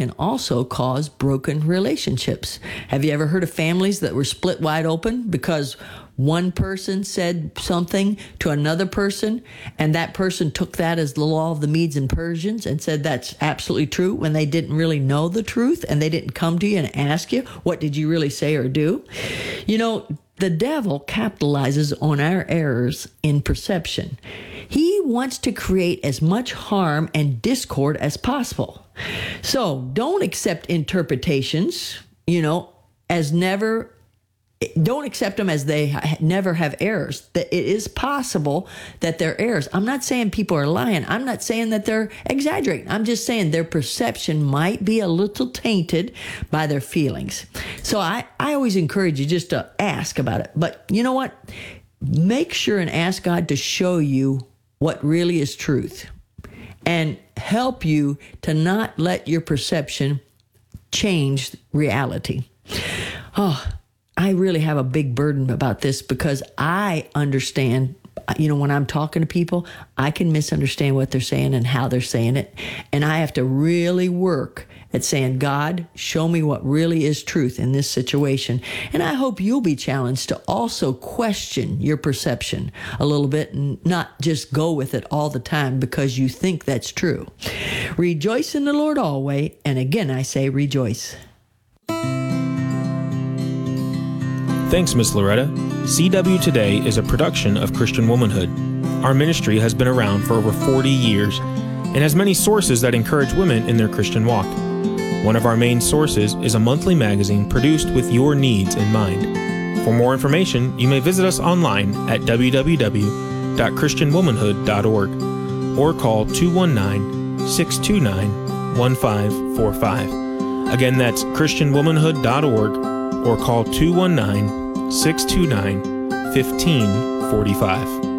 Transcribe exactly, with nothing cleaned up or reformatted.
can also cause broken relationships. Have you ever heard of families that were split wide open because one person said something to another person, and that person took that as the law of the Medes and Persians and said that's absolutely true when they didn't really know the truth, and they didn't come to you and ask you, what did you really say or do? You know, the devil capitalizes on our errors in perception. He wants to create as much harm and discord as possible. So don't accept interpretations, you know, as never Don't accept them as they ha- never have errors. That it is possible that they're errors. I'm not saying people are lying. I'm not saying that they're exaggerating. I'm just saying their perception might be a little tainted by their feelings. So I, I always encourage you just to ask about it. But you know what? Make sure and ask God to show you what really is truth and help you to not let your perception change reality. Oh, I really have a big burden about this because I understand, you know, when I'm talking to people, I can misunderstand what they're saying and how they're saying it. And I have to really work at saying, God, show me what really is truth in this situation. And I hope you'll be challenged to also question your perception a little bit and not just go with it all the time because you think that's true. Rejoice in the Lord always. And again, I say rejoice. Thanks, Miz Loretta. C W Today is a production of Christian Womanhood. Our ministry has been around for over forty years and has many sources that encourage women in their Christian walk. One of our main sources is a monthly magazine produced with your needs in mind. For more information, you may visit us online at w w w dot christian womanhood dot org or call two one nine, six two nine, one five four five. Again, that's christian womanhood dot org or call two one nine, six two nine, one five four five.